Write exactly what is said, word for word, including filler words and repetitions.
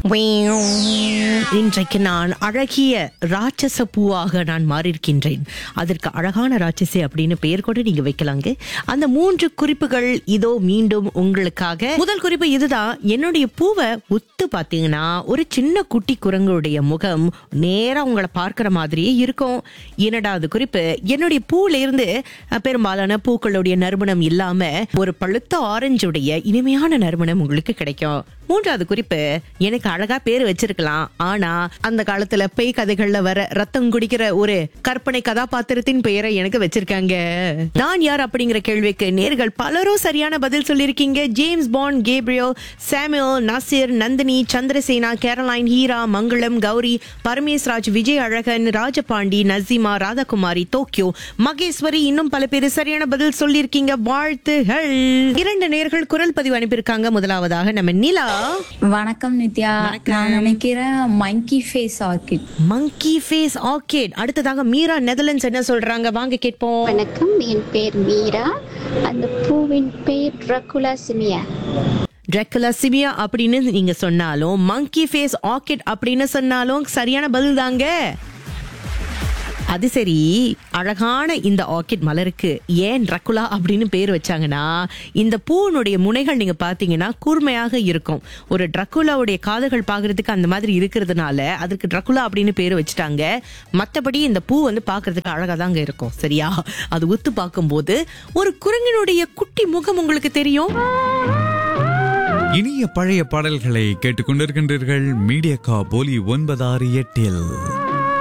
இன்றைக்கு நான் அழகிய ராட்சச பூவாக நான் மாறியிருக்கின்றேன். அதற்கு அழகான ராட்சசி அப்படின்னு பெயர் கூட நீங்க வைக்கலாங்க. அந்த மூன்று குறிப்புகள் இதோ மீண்டும் உங்களுக்காக. முதல் குறிப்பு இதுதான். என்னுடைய பூவை உத்து பாத்தீங்கன்னா ஒரு சின்ன குட்டி குரங்குடைய முகம் நேரா உங்களை பார்க்கிற மாதிரியே இருக்கும். இரண்டாவது குறிப்பு, என்னுடைய பூல இருந்து பெரும்பாலான பூக்களுடைய நறுமணம் இல்லாம ஒரு பழுத்த ஆரஞ்சுடைய இனிமையான நறுமணம் உங்களுக்கு கிடைக்கும். மூன்றாவது குறிப்பு, எனக்கு அழகா பேரு வச்சிருக்கலாம், ஆனா அந்த காலத்துல பேய் கதைகள்ல வர ரத்தம் குடிக்கிற ஒரு கற்பனை கதாபாத்திரத்தின் பெயரை எனக்கு வச்சிருக்காங்க. நான் யார் அப்படிங்கிற கேள்விக்கு நேர்கள் பலரும் சரியான பதில் சொல்லிருக்கீங்க. James bond, Gabriel, Samuel, Nazeer, Nandini, Chandrasena, கேரளைன், Heera, மங்களம், கௌரி, பரமேஸ்ராஜ், விஜய் அழகன், ராஜபாண்டி, நசீமா, ராதாகுமாரி, டோக்கியோ, மகேஸ்வரி, இன்னும் பல பேர் சரியான பதில் சொல்லிருக்கீங்க. வாழ்த்துகள். இரண்டு நேர்கள் குரல் பதிவு அனுப்பியிருக்காங்க. முதலாவதாக நம்ம நிலா. வணக்கம் நித்யா. நான் நினைக்கிறேன் மங்கி ஃபேஸ் ஆர்கிட். மங்கி ஃபேஸ் ஆர்கிட். அடுத்ததாக மீரா, நெதர்லாண்ட்ஸ் என்ன சொல்றாங்க? வாங்க கேட்போம். வணக்கம், என் பேர் மீரா. அந்த பூவின் பெயர் ட்ரகுலா சிமியா. ட்ரகுலா சிமியா அப்படின்னு நீங்க சொன்னாலும், மங்கி ஃபேஸ் ஆர்கிட் அப்படின்னு சொன்னாலும் சரியான பதில் தாங்க. அது சரி, அழகான இந்த ஆர்கிட் மலருக்கு ஏன் ட்ரகுலா அப்படின்னு பேர் வச்சாங்கன்னா, இந்த பூனுடைய முனைகள் நீங்க பாத்தீங்கன்னா கூர்மையாக இருக்கும். ஒரு ட்ரகுலாவுடைய காதுகள் பாக்குறதுக்கு அந்த மாதிரி இருக்கிறதுனால அதுக்கு ட்ரகுலா அப்படின்னு பேர் வச்சுட்டாங்க. மத்தபடி இந்த பூ வந்து பாக்குறதுக்கு அழகா தாங்க இருக்கும். சரியா? அது உத்து பார்க்கும் போது ஒரு குரங்கினுடைய குட்டி முகம் உங்களுக்கு தெரியும். இனிய பழைய பாடல்களை கேட்டுக்கொண்டிருக்கின்றீர்கள் மீடியா கா போலி ஒன்பதாறு எட்டில்.